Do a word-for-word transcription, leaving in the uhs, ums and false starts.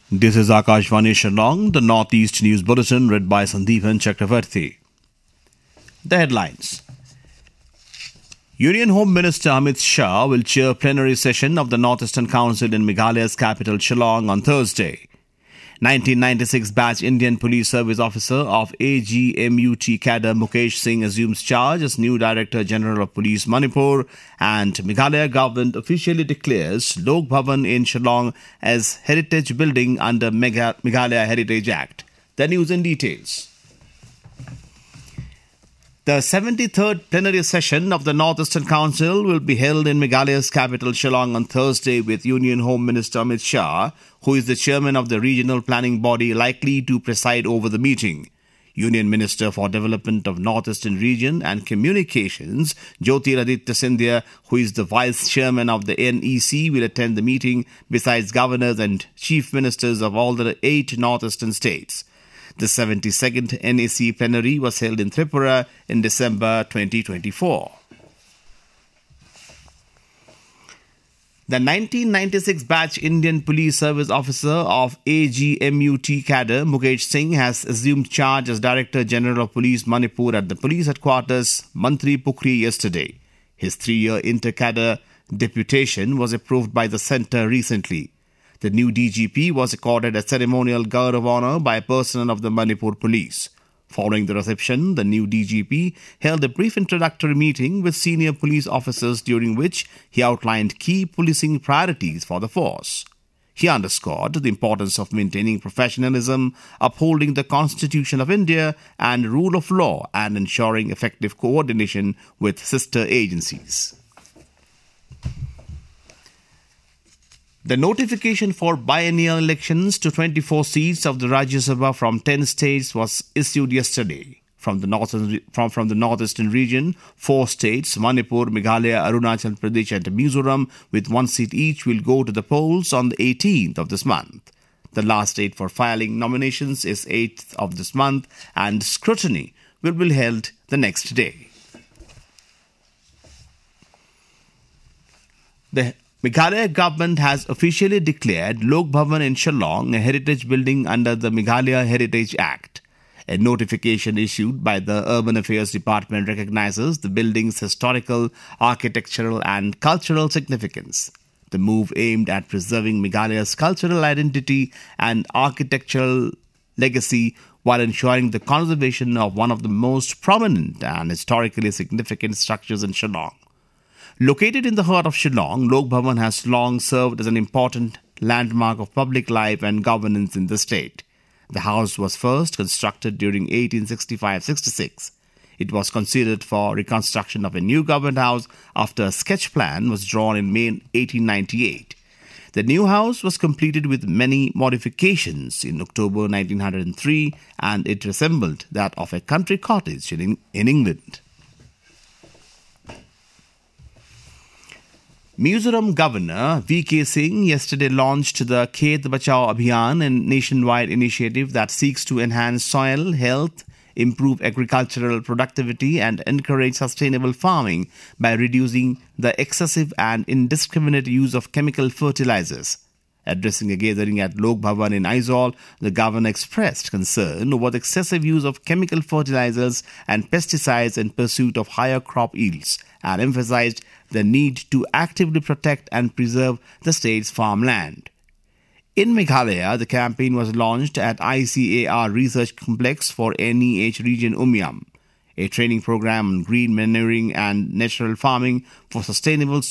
This is Akashvani Shillong, the Northeast News Bulletin read by Sandeepan Chakravarti. The headlines. Union Home Minister Amit Shah will chair plenary session of the Northeastern Council in Meghalaya's capital Shillong on Thursday. nineteen ninety-six batch Indian Police Service Officer of A G M U T cadre Mukesh Singh assumes charge as new Director General of Police Manipur, and Meghalaya government officially declares Lok Bhavan in Shillong as heritage building under Megha- Meghalaya Heritage Act. The news in details. The seventy-third plenary session of the Northeastern Council will be held in Meghalaya's capital Shillong on Thursday with Union Home Minister Amit Shah, who is the chairman of the regional planning body, likely to preside over the meeting. Union Minister for Development of Northeastern Region and Communications, Jyotiraditya Scindia, who is the vice chairman of the N E C, will attend the meeting besides governors and chief ministers of all the eight northeastern states. The seventy-second N A C plenary was held in Tripura in December twenty twenty-four. The nineteen ninety-six batch Indian Police Service Officer of A G M U T cadre Mukesh Singh has assumed charge as Director General of Police Manipur at the police headquarters Mantri Pukri yesterday. His three-year inter-cadre deputation was approved by the centre recently. The new D G P was accorded a ceremonial guard of honour by personnel of the Manipur Police. Following the reception, the new D G P held a brief introductory meeting with senior police officers during which he outlined key policing priorities for the force. He underscored the importance of maintaining professionalism, upholding the Constitution of India and rule of law, and ensuring effective coordination with sister agencies. The notification for biennial elections to twenty-four seats of the Rajya Sabha from ten states was issued yesterday. From the, northern, from, from the northeastern region, four states, Manipur, Meghalaya, Arunachal Pradesh and Mizoram, with one seat each, will go to the polls on the eighteenth of this month. The last date for filing nominations is eighth of this month, and scrutiny will be held the next day. The Meghalaya government has officially declared Lok Bhavan in Shillong a heritage building under the Meghalaya Heritage Act. A notification issued by the Urban Affairs Department recognizes the building's historical, architectural and cultural significance. The move aimed at preserving Meghalaya's cultural identity and architectural legacy while ensuring the conservation of one of the most prominent and historically significant structures in Shillong. Located in the heart of Shillong, Lok Bhavan has long served as an important landmark of public life and governance in the state. The house was first constructed during eighteen sixty-five sixty-six. It was considered for reconstruction of a new government house after a sketch plan was drawn in May eighteen ninety-eight. The new house was completed with many modifications in October nineteen oh three, and it resembled that of a country cottage in, in England. Mizoram Governor V K Singh yesterday launched the Khet Bachao Abhiyan, a nationwide initiative that seeks to enhance soil health, improve agricultural productivity and encourage sustainable farming by reducing the excessive and indiscriminate use of chemical fertilizers. Addressing a gathering at Lok Bhavan in Aizawl, the governor expressed concern over the excessive use of chemical fertilizers and pesticides in pursuit of higher crop yields, and emphasized the need to actively protect and preserve the state's farmland. In Meghalaya, the campaign was launched at I C A R Research Complex for N E H Region Umiam, a training program on green manuring and natural farming for sustainable